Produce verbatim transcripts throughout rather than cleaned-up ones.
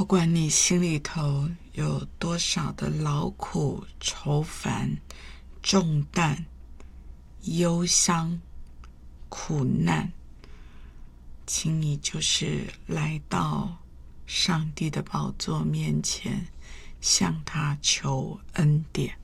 不管你心里头有多少的劳苦、愁烦、重担、忧伤、苦难，请你就是来到上帝的宝座面前，向他求恩典。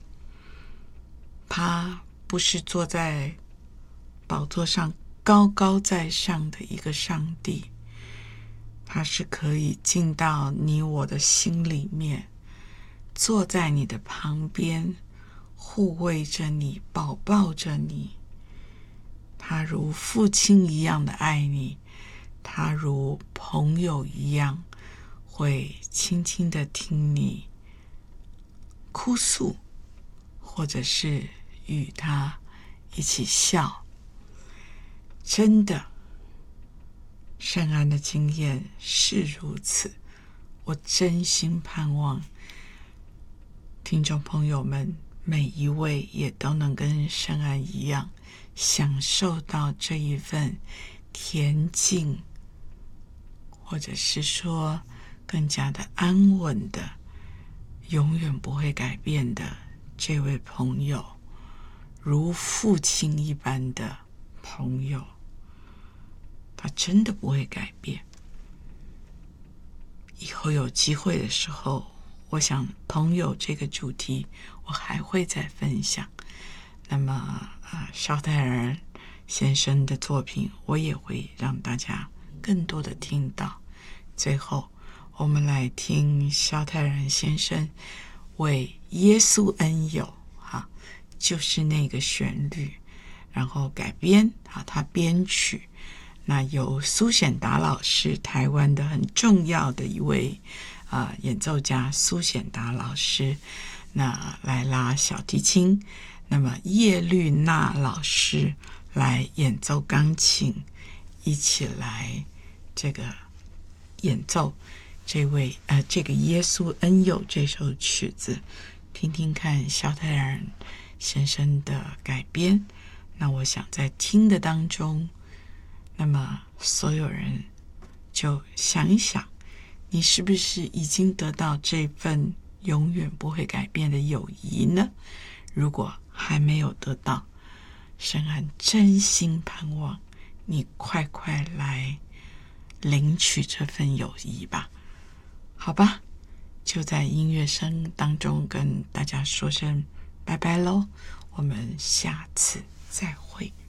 他不是坐在宝座上高高在上的一个上帝，他是可以进到你我的心里面，坐在你的旁边，护卫着你，保抱着你。他如父亲一样的爱你，他如朋友一样会轻轻的听你哭诉，或者是与他一起笑。真的，圣安的经验是如此。我真心盼望听众朋友们每一位也都能跟圣安一样，享受到这一份恬静，或者是说更加的安稳的，永远不会改变的这位朋友，如父亲一般的朋友，他真的不会改变。以后有机会的时候，我想朋友这个主题我还会再分享。那么啊，萧泰然先生的作品我也会让大家更多的听到。最后我们来听萧泰然先生为耶稣恩友哈，就是那个旋律，然后改编啊，他编曲，那由苏显达老师，台湾的很重要的一位啊、呃、演奏家苏显达老师，那来拉小提琴，那么叶绿娜老师来演奏钢琴，一起来这个演奏这位呃这个耶稣恩友这首曲子，听听看萧泰然先生的改编。那我想在听的当中，那么所有人就想一想，你是不是已经得到这份永远不会改变的友谊呢？如果还没有得到，圣安真心盼望你快快来领取这份友谊吧。好吧，就在音乐声当中跟大家说声拜拜咯，我们下次再会。